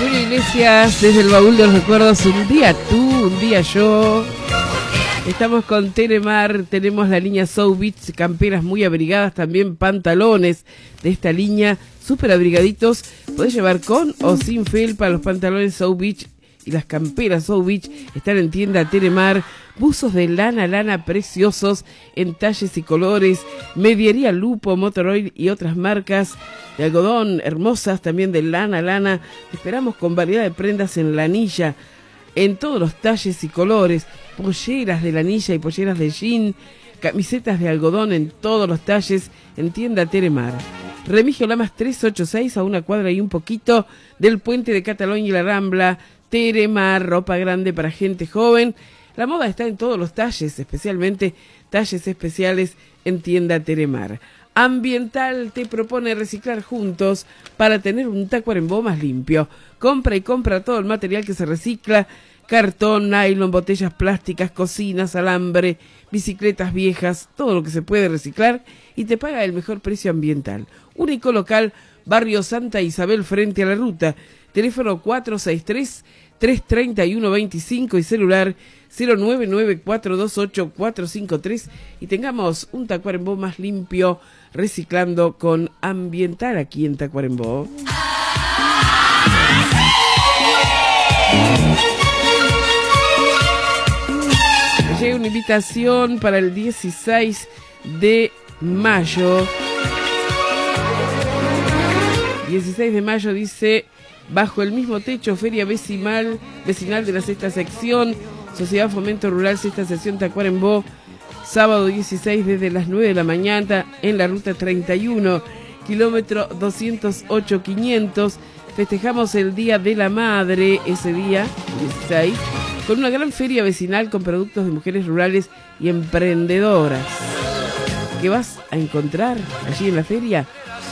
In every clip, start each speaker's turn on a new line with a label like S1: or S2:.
S1: Julio Iglesias, desde el baúl de los recuerdos, un día tú, un día yo. Estamos con Telemar, tenemos la línea So Beach, camperas muy abrigadas, también pantalones de esta línea, súper abrigaditos. Podés llevar con o sin felpa los pantalones So Beach y las camperas So Beach. Están en tienda Telemar, buzos de lana preciosos en talles y colores, mediería Lupo, Motoroil y otras marcas de algodón hermosas, también de lana. Te esperamos con variedad de prendas en lanilla, en todos los talles y colores, polleras de lanilla y polleras de jean, camisetas de algodón en todos los talles, en tienda Telemar. Remigio Lamas 386, a una cuadra y un poquito del puente de Cataluña y la Rambla. Telemar, ropa grande para gente joven. La moda está en todos los talles, especialmente talles especiales en tienda Telemar. Ambiental te propone reciclar juntos para tener un Tacuarembó más limpio. Compra todo el material que se recicla: cartón, nylon, botellas plásticas, cocinas, alambre, bicicletas viejas, todo lo que se puede reciclar, y te paga el mejor precio ambiental. Único local, Barrio Santa Isabel, frente a la ruta. Teléfono 463-331-25 y celular 099-428-453, y tengamos un Tacuarembó más limpio reciclando con Ambiental aquí en Tacuarembó. Llega una invitación para el 16 de mayo. 16 de mayo dice: bajo el mismo techo, feria vecinal de la sexta sección, Sociedad Fomento Rural, sexta sección Tacuarembó, sábado 16 desde las 9 de la mañana en la ruta 31, kilómetro 208-500. Festejamos el Día de la Madre ese día, 16, con una gran feria vecinal con productos de mujeres rurales y emprendedoras. ¿Qué vas a encontrar allí en la feria?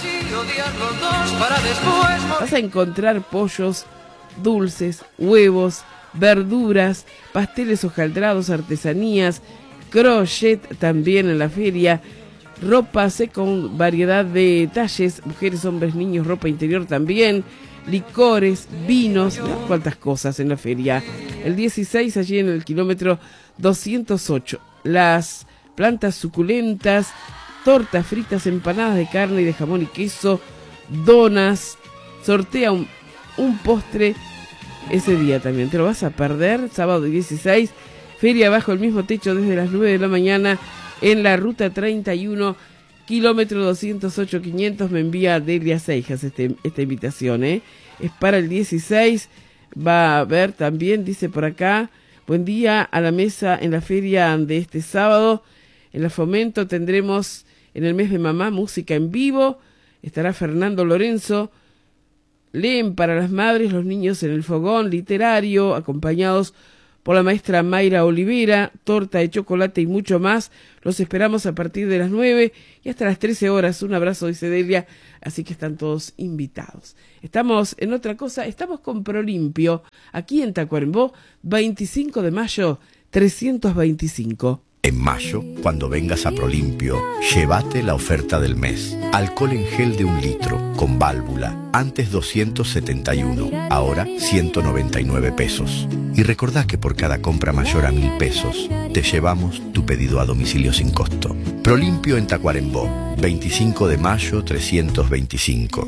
S1: Vas a encontrar pollos, dulces, huevos, verduras, pasteles hojaldrados, artesanías, crochet también en la feria, ropa con variedad de talles, mujeres, hombres, niños, ropa interior también, licores, vinos, cuántas cosas en la feria. El 16 allí en el kilómetro 208, las plantas suculentas, tortas fritas, empanadas de carne y de jamón y queso, donas, sortea un postre ese día también. Te lo vas a perder, sábado 16, feria bajo el mismo techo desde las 9 de la mañana en la ruta 31, kilómetro 208-500. Me envía Delia Seijas esta invitación, es para el 16. Va a haber también, dice por acá: buen día a la mesa en la feria de este sábado. En la Fomento tendremos en el mes de mamá música en vivo. Estará Fernando Lorenzo. Leen para las madres, los niños en el fogón literario, acompañados por la maestra Mayra Olivera, torta de chocolate y mucho más. Los esperamos a partir de las 9 y hasta las 13 horas. Un abrazo, dice Delia, así que están todos invitados. Estamos en otra cosa, estamos con Prolimpio, aquí en Tacuarembó, 25 de mayo, 325.
S2: En mayo, cuando vengas a Prolimpio, llévate la oferta del mes. Alcohol en gel de 1 litro, con válvula, antes 271, ahora 199 pesos. Y recordá que por cada compra mayor a 1.000 pesos, te llevamos tu pedido a domicilio sin costo. Prolimpio en Tacuarembó, 25 de mayo 325.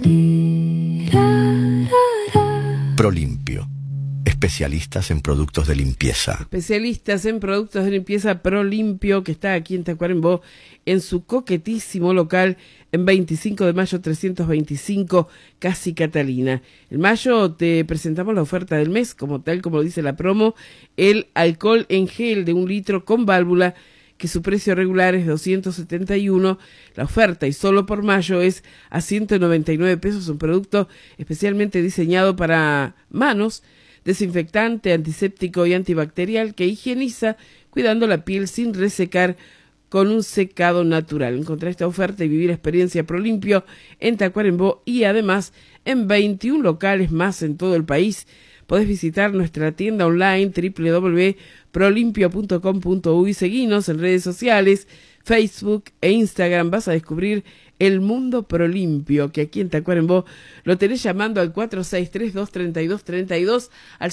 S2: Prolimpio. Especialistas en productos de limpieza.
S1: Especialistas en productos de limpieza Prolimpio, que está aquí en Tacuarembó, en su coquetísimo local, en 25 de mayo 325, Casi Catalina. En mayo te presentamos la oferta del mes, tal como lo dice la promo: el alcohol en gel de 1 litro con válvula, que su precio regular es 271. La oferta, y solo por mayo, es a 199 pesos, un producto especialmente diseñado para manos, desinfectante, antiséptico y antibacterial, que higieniza cuidando la piel sin resecar con un secado natural. Encontrá esta oferta y vivir la experiencia Prolimpio en Tacuarembó y además en 21 locales más en todo el país. Podés visitar nuestra tienda online www.prolimpio.com.uy y seguinos en redes sociales, Facebook e Instagram vas a descubrir el mundo Prolimpio, que aquí en Tacuarembó lo tenés llamando al 4632-3232, al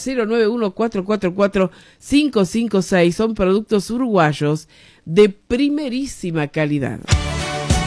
S1: 091-444-556. Son productos uruguayos de primerísima calidad.